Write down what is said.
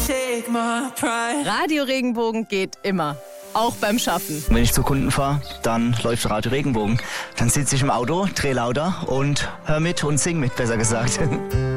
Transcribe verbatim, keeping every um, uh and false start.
take my pride. Radio Regenbogen geht immer. Auch beim Schaffen. Wenn ich zu Kunden fahre, dann läuft Radio Regenbogen. Dann sitze ich im Auto, drehe lauter und hör mit und sing mit, besser gesagt.